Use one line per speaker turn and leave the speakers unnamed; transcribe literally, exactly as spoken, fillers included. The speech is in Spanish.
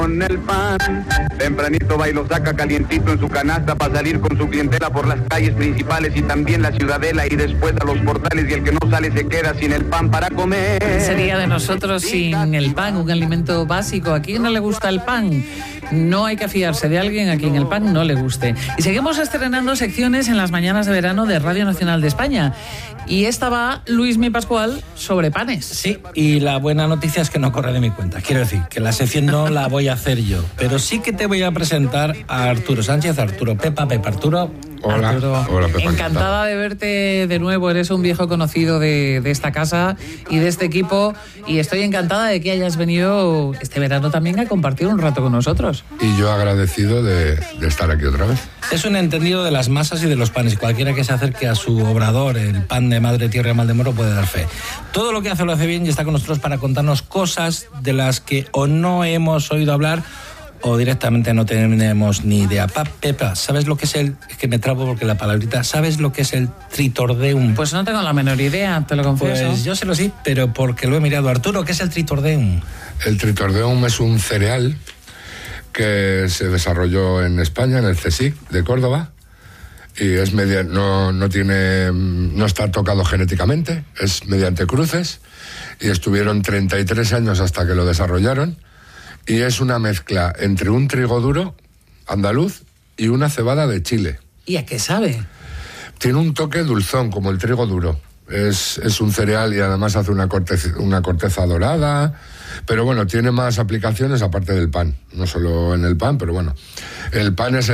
con el pan. Tempranito va y lo saca calientito en su canasta para salir con su clientela por las calles principales y también la ciudadela y después a los portales, y el que no sale se queda sin el pan para comer.
¿Qué sería de nosotros sin el pan, un alimento básico? ¿A quién no le gusta el pan? No hay que fiarse de alguien a quien el pan no le guste. Y seguimos estrenando secciones en las mañanas de verano de Radio Nacional de España. Y esta va, Luismi Pascual, sobre panes.
Sí, y la buena noticia es que no corre de mi cuenta. Quiero decir, que la sección no la voy a hacer yo, pero sí que te voy a presentar a Arturo Sánchez. Arturo, Pepa, Pepa, Arturo.
Hola,
Arturo,
hola Pepa.
encantada de verte de nuevo. Eres un viejo conocido de, de esta casa y de este equipo, y estoy encantada de que hayas venido este verano también a compartir un rato con nosotros.
Y yo agradecido de, de estar aquí otra vez.
Es un entendido de las masas y de los panes. Cualquiera que se acerque a su obrador, el pan de Madre Tierra y Maldemoro, puede dar fe. Todo lo que hace lo hace bien y está con nosotros para contarnos cosas de las que o no hemos oído hablar o directamente no tenemos ni idea. Pa, Pepa, ¿sabes lo que es el...? Es que me trabo porque la palabrita... ¿Sabes lo que es el tritordeum?
Pues no tengo la menor idea, te lo confieso.
Pues yo sé lo sí, pero porque lo he mirado. Arturo, ¿qué es el tritordeum?
El tritordeum es un cereal que se desarrolló en España, en el CSIC de Córdoba, y es media, no, no tiene, no está tocado genéticamente, es mediante cruces, y estuvieron treinta y tres años hasta que lo desarrollaron, y es una mezcla entre un trigo duro andaluz y una cebada de Chile.
¿Y a qué sabe?
Tiene un toque dulzón, como el trigo duro. Es, es un cereal y además hace una corteza, una corteza dorada, pero bueno, tiene más aplicaciones aparte del pan, no solo en el pan, pero bueno, el pan es